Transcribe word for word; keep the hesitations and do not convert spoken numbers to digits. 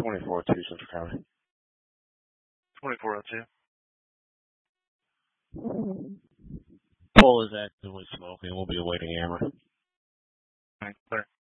twenty-four oh two Central County. twenty-four oh two. Paul is actively smoking. We'll be awaiting hammer. All right, clear.